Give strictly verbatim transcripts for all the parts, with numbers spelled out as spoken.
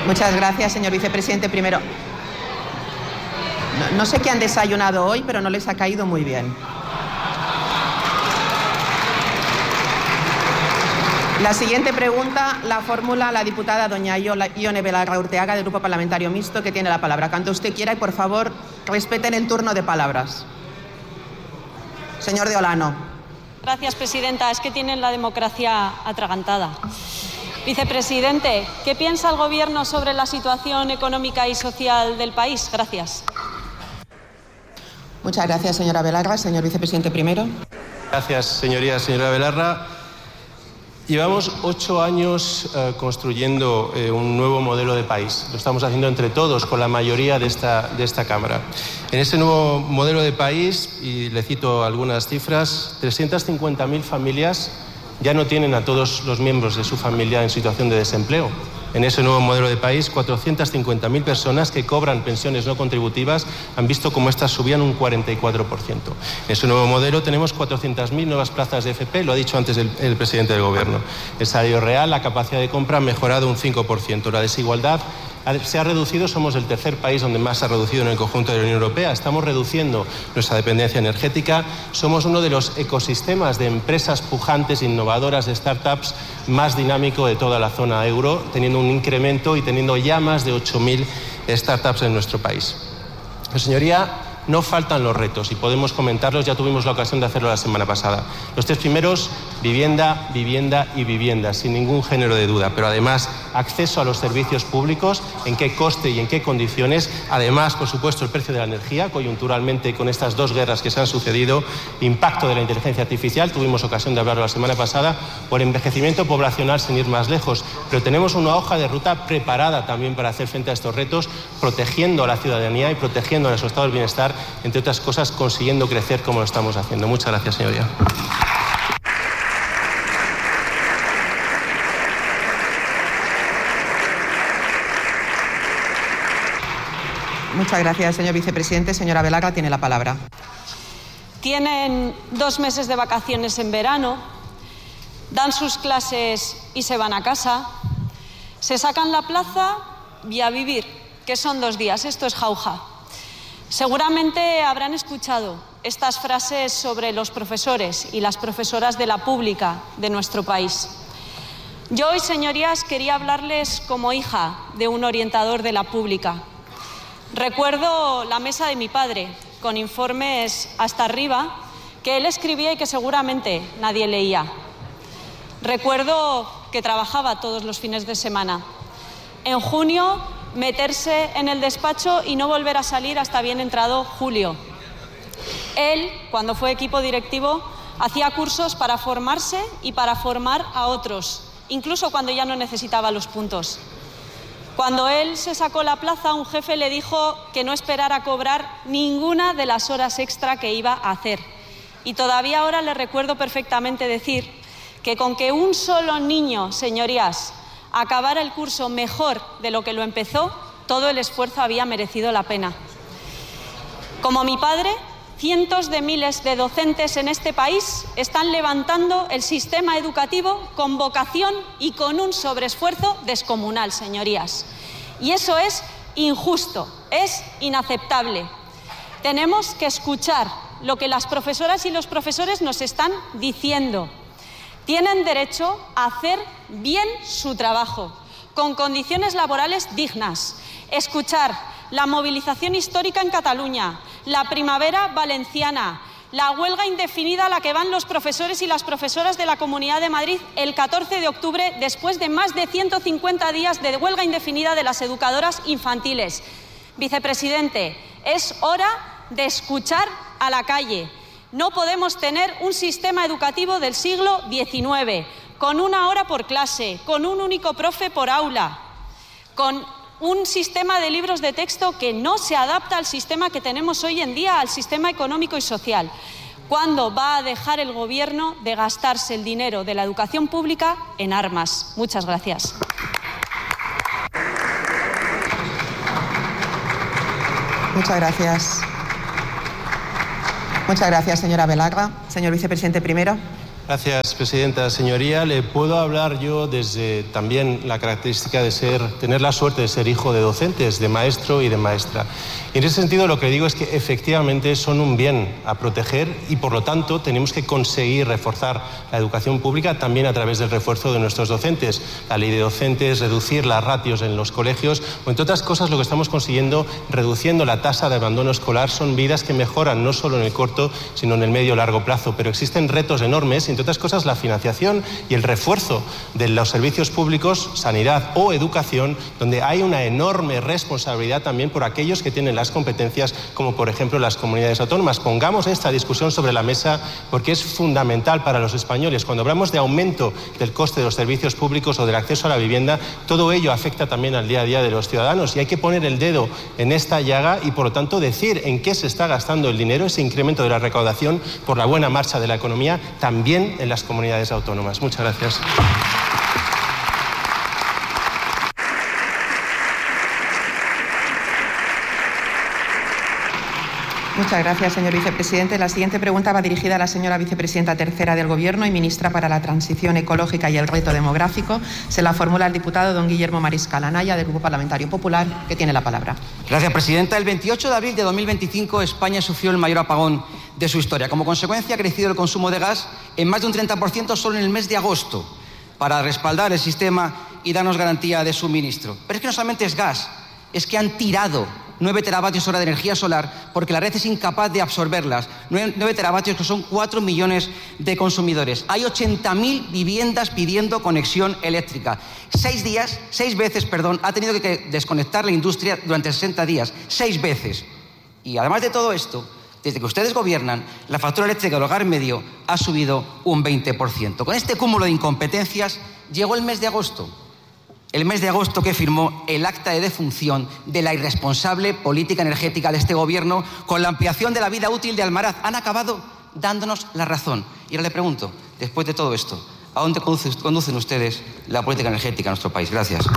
Muchas gracias, señor vicepresidente primero. No, no sé qué han desayunado hoy, pero no les ha caído muy bien. La siguiente pregunta la formula la diputada doña Ione Belarra Urteaga, del Grupo Parlamentario Mixto, que tiene la palabra. Cuando usted quiera, y por favor, respeten el turno de palabras. Señor de Olano. Gracias, presidenta. Es que tienen la democracia atragantada. Vicepresidente, ¿qué piensa el Gobierno sobre la situación económica y social del país? Gracias. Muchas gracias, señora Belarra. Señor vicepresidente primero. Gracias, señoría, señora Belarra. Llevamos ocho años eh, construyendo eh, un nuevo modelo de país. Lo estamos haciendo entre todos, con la mayoría de esta, de esta Cámara. En este nuevo modelo de país, y le cito algunas cifras, trescientas cincuenta mil familias ya no tienen a todos los miembros de su familia en situación de desempleo. En ese nuevo modelo de país, cuatrocientas cincuenta mil personas que cobran pensiones no contributivas han visto cómo éstas subían un cuarenta y cuatro por ciento. En ese nuevo modelo tenemos cuatrocientas mil nuevas plazas de F P, lo ha dicho antes el, el presidente del Gobierno. El salario real, la capacidad de compra ha mejorado un cinco por ciento. La desigualdad se ha reducido, somos el tercer país donde más se ha reducido en el conjunto de la Unión Europea. Estamos reduciendo nuestra dependencia energética. Somos uno de los ecosistemas de empresas pujantes, innovadoras, de startups más dinámico de toda la zona euro, teniendo un incremento y teniendo ya más de ocho mil startups en nuestro país. Pero, señoría, no faltan los retos y podemos comentarlos, ya tuvimos la ocasión de hacerlo la semana pasada. Los tres primeros, vivienda, vivienda y vivienda, sin ningún género de duda, pero además acceso a los servicios públicos, en qué coste y en qué condiciones, además, por supuesto, el precio de la energía, coyunturalmente con estas dos guerras que se han sucedido, impacto de la inteligencia artificial, tuvimos ocasión de hablarlo la semana pasada, por envejecimiento poblacional sin ir más lejos, pero tenemos una hoja de ruta preparada también para hacer frente a estos retos, protegiendo a la ciudadanía y protegiendo a nuestro estado del bienestar, entre otras cosas, consiguiendo crecer como lo estamos haciendo. Muchas gracias, señoría. Muchas gracias, señor vicepresidente. Señora Belarra tiene la palabra. Tienen dos meses de vacaciones en verano, dan sus clases y se van a casa, se sacan la plaza y a vivir, que son dos días. Esto es jauja. Seguramente habrán escuchado estas frases sobre los profesores y las profesoras de la pública de nuestro país. Yo hoy, señorías, quería hablarles como hija de un orientador de la pública. Recuerdo la mesa de mi padre, con informes hasta arriba, que él escribía y que seguramente nadie leía. Recuerdo que trabajaba todos los fines de semana. En junio, meterse en el despacho y no volver a salir hasta bien entrado julio. Él, cuando fue equipo directivo, hacía cursos para formarse y para formar a otros, incluso cuando ya no necesitaba los puntos. Cuando él se sacó la plaza, un jefe le dijo que no esperara cobrar ninguna de las horas extra que iba a hacer. Y todavía ahora le recuerdo perfectamente decir que con que un solo niño, señorías, acabara el curso mejor de lo que lo empezó, todo el esfuerzo había merecido la pena. Como mi padre, cientos de miles de docentes en este país están levantando el sistema educativo con vocación y con un sobreesfuerzo descomunal, señorías. Y eso es injusto, es inaceptable. Tenemos que escuchar lo que las profesoras y los profesores nos están diciendo. Tienen derecho a hacer bien su trabajo, con condiciones laborales dignas. Escuchar la movilización histórica en Cataluña, la primavera valenciana, la huelga indefinida a la que van los profesores y las profesoras de la Comunidad de Madrid el catorce de octubre, después de más de ciento cincuenta días de huelga indefinida de las educadoras infantiles. Vicepresidente, es hora de escuchar a la calle. No podemos tener un sistema educativo del siglo diecinueve, con una hora por clase, con un único profe por aula, con un sistema de libros de texto que no se adapta al sistema que tenemos hoy en día, al sistema económico y social. ¿Cuándo va a dejar el Gobierno de gastarse el dinero de la educación pública en armas? Muchas gracias. Muchas gracias. Muchas gracias, señora Belarra. Señor vicepresidente primero. Gracias, presidenta. Señoría, le puedo hablar yo desde también la característica de ser, tener la suerte de ser hijo de docentes, de maestro y de maestra. Y en ese sentido lo que digo es que efectivamente son un bien a proteger y por lo tanto tenemos que conseguir reforzar la educación pública también a través del refuerzo de nuestros docentes. La ley de docentes, reducir las ratios en los colegios o entre otras cosas lo que estamos consiguiendo reduciendo la tasa de abandono escolar son vidas que mejoran no solo en el corto sino en el medio y largo plazo. Pero existen retos enormes, entre otras cosas la financiación y el refuerzo de los servicios públicos, sanidad o educación, donde hay una enorme responsabilidad también por aquellos que tienen las competencias, como por ejemplo las comunidades autónomas. Pongamos esta discusión sobre la mesa porque es fundamental para los españoles. Cuando hablamos de aumento del coste de los servicios públicos o del acceso a la vivienda, todo ello afecta también al día a día de los ciudadanos y hay que poner el dedo en esta llaga y por lo tanto decir en qué se está gastando el dinero, ese incremento de la recaudación por la buena marcha de la economía, también en las comunidades autónomas. Muchas gracias. Muchas gracias, señor vicepresidente. La siguiente pregunta va dirigida a la señora vicepresidenta tercera del Gobierno y ministra para la Transición Ecológica y el Reto Demográfico. Se la formula el diputado don Guillermo Mariscal Anaya, del Grupo Parlamentario Popular, que tiene la palabra. Gracias, presidenta. El veintiocho de abril de dos mil veinticinco, España sufrió el mayor apagón de su historia. Como consecuencia, ha crecido el consumo de gas en más de un treinta por ciento solo en el mes de agosto, para respaldar el sistema y darnos garantía de suministro. Pero es que no solamente es gas, es que han tirado nueve teravatios hora de energía solar porque la red es incapaz de absorberlas. nueve teravatios que son cuatro millones de consumidores. Hay ochenta mil viviendas pidiendo conexión eléctrica. Seis días, seis veces, perdón, ha tenido que desconectar la industria durante sesenta días. Seis veces. Y además de todo esto, desde que ustedes gobiernan, la factura eléctrica del hogar medio ha subido un veinte por ciento. Con este cúmulo de incompetencias llegó el mes de agosto. El mes de agosto que firmó el acta de defunción de la irresponsable política energética de este gobierno con la ampliación de la vida útil de Almaraz. Han acabado dándonos la razón. Y ahora le pregunto, después de todo esto, ¿a dónde conducen ustedes la política energética en nuestro país? Gracias.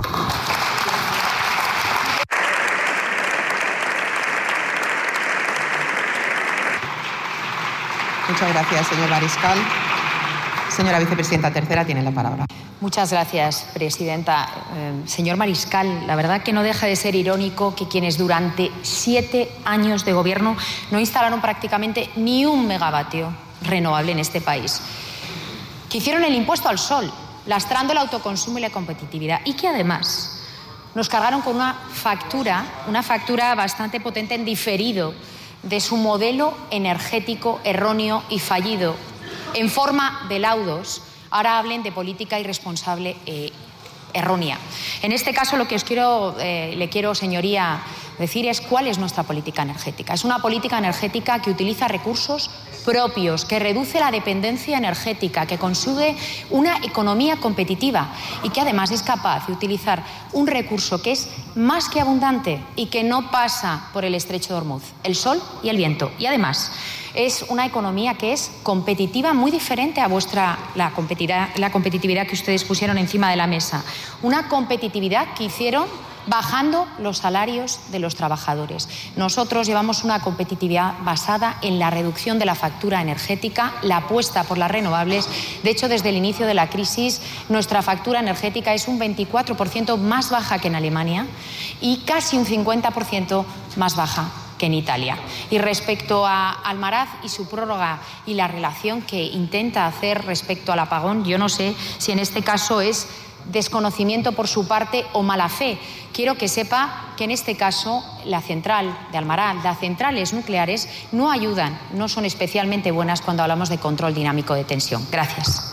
Muchas gracias, señor Mariscal. Señora vicepresidenta tercera, tiene la palabra. Muchas gracias, presidenta. Eh, señor Mariscal, la verdad que no deja de ser irónico que quienes durante siete años de gobierno no instalaron prácticamente ni un megavatio renovable en este país, que hicieron el impuesto al sol, lastrando el autoconsumo y la competitividad, y que además nos cargaron con una factura, una factura bastante potente en diferido de su modelo energético erróneo y fallido, en forma de laudos. Ahora hablen de política irresponsable eh, errónea. En este caso lo que os quiero, eh, le quiero, señoría, decir es cuál es nuestra política energética. Es una política energética que utiliza recursos propios, que reduce la dependencia energética, que consigue una economía competitiva y que además es capaz de utilizar un recurso que es más que abundante y que no pasa por el estrecho de Hormuz, el sol y el viento. Y además es una economía que es competitiva, muy diferente a vuestra la competitividad, la competitividad que ustedes pusieron encima de la mesa. Una competitividad que hicieron bajando los salarios de los trabajadores. Nosotros llevamos una competitividad basada en la reducción de la factura energética, la apuesta por las renovables. De hecho, desde el inicio de la crisis, nuestra factura energética es un veinticuatro por ciento más baja que en Alemania y casi un cincuenta por ciento más baja que en Italia. Y respecto a Almaraz y su prórroga y la relación que intenta hacer respecto al apagón, yo no sé si en este caso es desconocimiento por su parte o mala fe. Quiero que sepa que en este caso la central de Almaraz, las centrales nucleares no ayudan, no son especialmente buenas cuando hablamos de control dinámico de tensión. Gracias.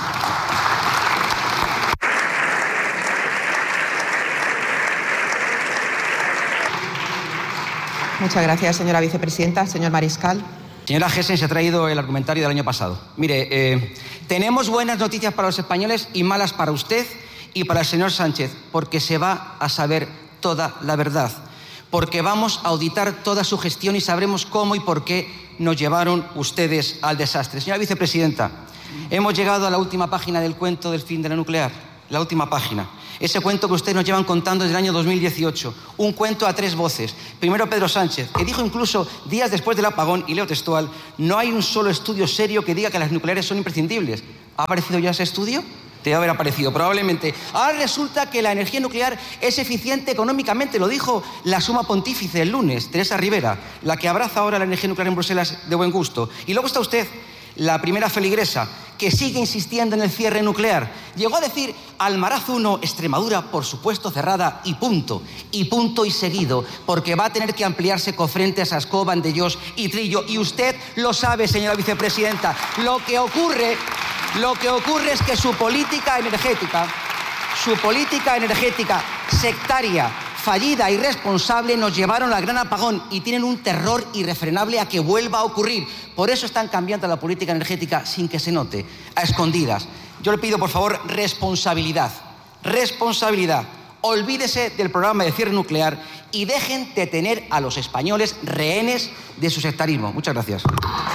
Muchas gracias, señora vicepresidenta. Señor Mariscal. Señora Gessen, se ha traído el argumentario del año pasado. Mire, eh, tenemos buenas noticias para los españoles y malas para usted y para el señor Sánchez, porque se va a saber toda la verdad, porque vamos a auditar toda su gestión y sabremos cómo y por qué nos llevaron ustedes al desastre. Señora vicepresidenta, hemos llegado a la última página del cuento del fin de la nuclear. la última página. Ese cuento que ustedes nos llevan contando desde el año dos mil dieciocho. Un cuento a tres voces. Primero Pedro Sánchez, que dijo incluso días después del apagón, y leo textual, no hay un solo estudio serio que diga que las nucleares son imprescindibles. ¿Ha aparecido ya ese estudio? Debe haber aparecido, probablemente. Ahora resulta que la energía nuclear es eficiente económicamente, lo dijo la suma pontífice el lunes, Teresa Rivera, la que abraza ahora la energía nuclear en Bruselas de buen gusto. Y luego está usted, la primera feligresa, que sigue insistiendo en el cierre nuclear. Llegó a decir, Almaraz uno, Extremadura, por supuesto, cerrada y punto. Y punto y seguido, porque va a tener que ampliarse Cofrente, Ascó, Vandellós y Trillo. Y usted lo sabe, señora vicepresidenta. Lo que ocurre, lo que ocurre es que su política energética, su política energética sectaria, fallida e irresponsable nos llevaron al gran apagón y tienen un terror irrefrenable a que vuelva a ocurrir. Por eso están cambiando la política energética sin que se note, a escondidas. Yo le pido, por favor, responsabilidad. Responsabilidad. Olvídese del programa de cierre nuclear y dejen de tener a los españoles rehenes de su sectarismo. Muchas gracias.